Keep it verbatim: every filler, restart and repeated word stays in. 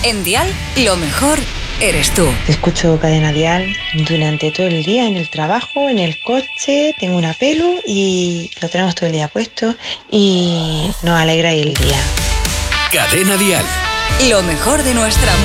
En Dial, lo mejor eres tú. Escucho Cadena Dial durante todo el día, en el trabajo, en el coche, tengo una pelu y lo tenemos todo el día puesto y nos alegra el día. Cadena Dial. Lo mejor de nuestra